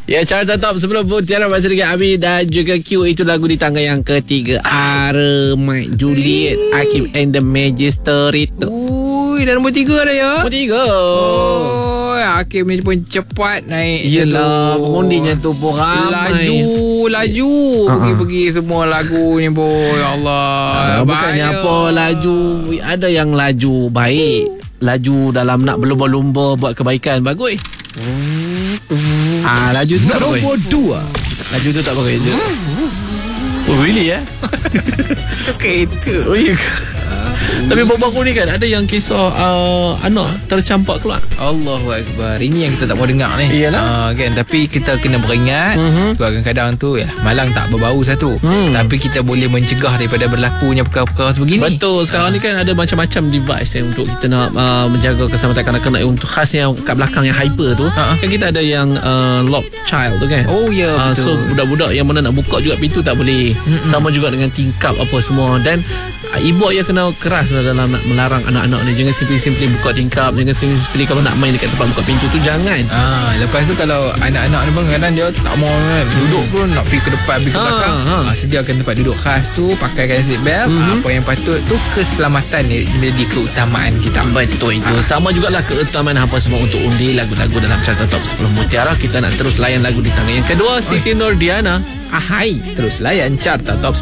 Ya, carta top 10 Tiara Bahasa Negeri Abi dan juga Q. Itu lagu di tangga yang ketiga. Mike, Juliet, Hakim and the Magister itu. Ui, dan nombor 3 dah ya. Nombor 3. Oh, Hakim ni pun cepat naik. Yelah, pengundinya tu pun ramai. Laju pergi semua lagu ni pun. Ya Allah, bukannya bahaya. apa laju. Ada yang laju baik, laju dalam nak berlumba-lumba buat kebaikan. Bagus. Laju tu tak bagus. Nombor 2. Laju tu tak bagus. Oh, really ya? Itu kereta. Oh, iya ke? Tapi baru-baru ni kan ada yang kisah anak tercampak keluar. Allahu Akbar. Ini yang kita tak mau dengar ni. Iyalah. Kan, tapi kita kena beringat. Kadang-kadang tu malang tak berbau satu. Tapi kita boleh mencegah daripada berlakunya perkara-perkara sebegini. Betul. Sekarang ni kan ada macam-macam device untuk kita nak menjaga keselamatan kanak-kanak. Untuk khasnya kat belakang yang hyper tu, kan kita ada yang lock child tu kan. Oh ya, betul. So budak-budak yang mana nak buka juga pintu tak boleh. Sama juga dengan tingkap apa semua. Dan ibu ayah kena keras dalam nak melarang anak-anak ni. Jangan simply buka tingkap. Jangan simply kalau nak main dekat tempat buka pintu tu, jangan. Lepas tu kalau anak-anak ni pun kadang dia tak mau kan, duduk pun nak pergi ke depan, pergi ke belakang. Sediakan tempat duduk khas tu, pakaikan seat belt. Apa yang patut tu, keselamatan ni menjadi keutamaan kita. Betul itu. Sama jugalah keutamaan hampa semua untuk undi lagu-lagu dalam carta top 10 Mutiara. Kita nak terus layan lagu di tangan yang kedua, Siti Nordiana. Ahai, terus layan carta top 10